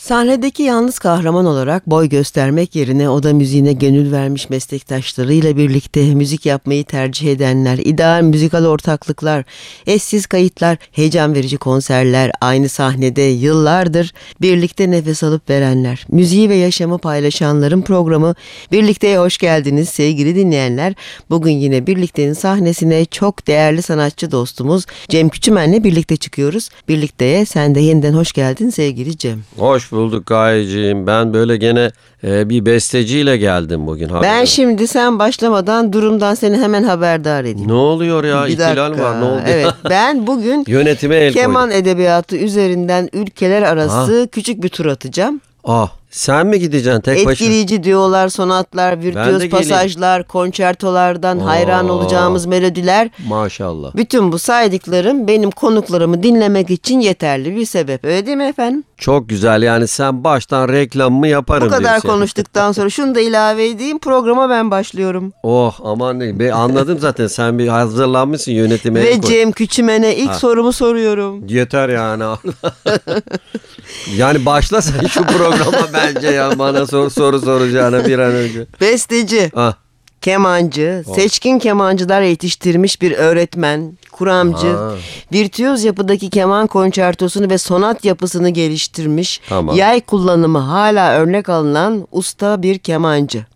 Sahnedeki yalnız kahraman olarak boy göstermek yerine oda müziğine gönül vermiş meslektaşlarıyla birlikte müzik yapmayı tercih edenler, ideal müzikal ortaklıklar, eşsiz kayıtlar, heyecan verici konserler, aynı sahnede yıllardır birlikte nefes alıp verenler, müziği ve yaşamı paylaşanların programı Birlikte'ye hoş geldiniz sevgili dinleyenler. Bugün yine Birlikte'nin sahnesine çok değerli sanatçı dostumuz Cem Küçümen'le birlikte çıkıyoruz. Birlikte'ye sen de yeniden hoş geldin sevgili Cem. Hoş bulduk Gayeciğim. Ben böyle gene bir besteciyle geldim bugün. Ben şimdi sen başlamadan durumdan seni hemen haberdar edeyim. Ne oluyor ya? İhtilal var. Ne oldu? Evet, ben bugün yönetime el keman koydum. edebiyatı üzerinden ülkeler arası küçük bir tur atacağım. Sen mi gideceksin tek başına? Etkileyici diyorlar, sonatlar, virtüöz pasajlar, konçertolardan hayran olacağımız melodiler. Maşallah. Bütün bu saydıklarım benim konuklarımı dinlemek için yeterli bir sebep. Öyle değil mi efendim? Çok güzel, yani sen baştan reklamımı yaparım Bu kadar diyorsun. konuştuktan sonra şunu da ilave edeyim. Programa ben başlıyorum. Aman ne. Anladım zaten, sen bir hazırlanmışsın yönetime el Ve koy. Cem Küçümen'e ilk sorumu soruyorum. Yeter yani. Yani başla sen şu programa bence ya, bana soru soracağına bir an önce. Besteci, kemancı, seçkin kemancılar yetiştirmiş bir öğretmen, kuramcı, virtüöz yapıdaki keman konçertosunu ve sonat yapısını geliştirmiş, yay kullanımı hala örnek alınan usta bir kemancı.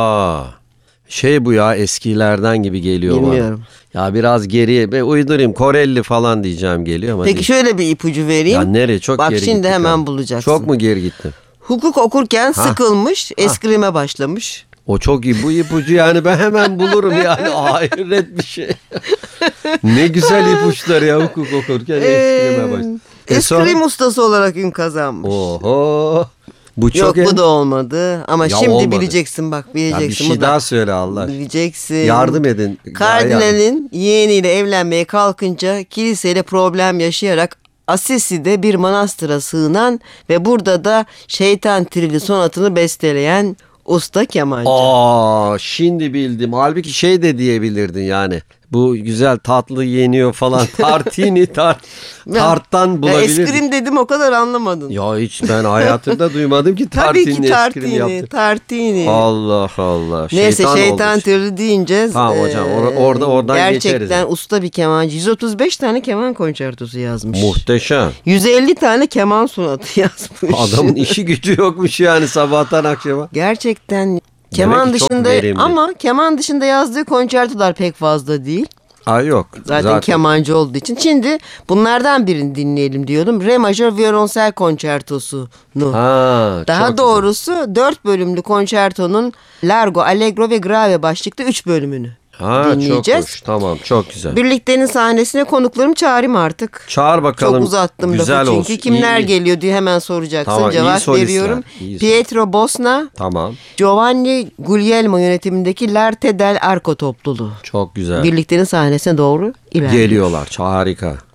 Bu ya, eskilerden gibi geliyor bana. Bilmiyorum. Ya biraz geriye uydurayım, Korelli falan diyeceğim geliyor ama. Peki şöyle bir ipucu vereyim. Ya nereye? Çok Bak geri şimdi gittik hemen ya. bulacaksın. Çok mu geri gittim? Hukuk okurken sıkılmış, eskrime başlamış. O çok iyi, bu ipucu yani ben hemen bulurum yani, hayret bir şey. Ne güzel ipuçlar ya, hukuk okurken eskrime başlamış. Eskrim ustası olarak ün kazanmış. Oho. Bu Yok bu da olmadı ama Ya şimdi olmadı. bileceksin bak, bileceksin. Ya bir şey daha söyle Allah aşkına. Bileceksin. Yardım edin. Kardinalin yeğeniyle evlenmeye kalkınca kiliseyle problem yaşayarak Assisi'de bir manastıra sığınan ve burada da Şeytan Trili sonatını besteleyen usta kemancı. Şimdi bildim. Halbuki de diyebilirdin yani. Bu güzel tatlı yeniyor falan. Tartini tarttan bulabilirdin. Eskrim dedim, o kadar anlamadın. Ya hiç ben hayatımda duymadım ki tartini. Tabii ki tartini. Allah Allah. Neyse, Şeytan Trili deyince tamam hocam, oradan gerçekten geçeriz. usta bir kemancı. 135 tane keman konçertosu yazmış. Muhteşem. 150 tane keman sonatı yazmış. Adamın işi gücü yokmuş yani sabahtan akşama. Gerçekten keman dışında, ama keman dışında yazdığı konçertolar pek fazla değil. Yok. Zaten kemancı olduğu için. Şimdi bunlardan birini dinleyelim diyordum. Re majör violonsel konçertosunu. Daha doğrusu 4 bölümlü konçertonun Largo, Allegro ve Grave başlıklı 3 bölümünü dinleyeceğiz. Çok hoş. Tamam, çok güzel. Birliktenin sahnesine konuklarımı çağırayım artık. Çağır bakalım. Çok uzattım güzel lafı çünkü. olsun. Kimler geliyor diye hemen soracaksın. Tamam, cevap veriyorum. Pietro Bosna, Giovanni Guglielmo yönetimindeki L'Arte del Arco topluluğu. Çok güzel. Birliktenin sahnesine doğru ilerliyor. Geliyorlar. Harika.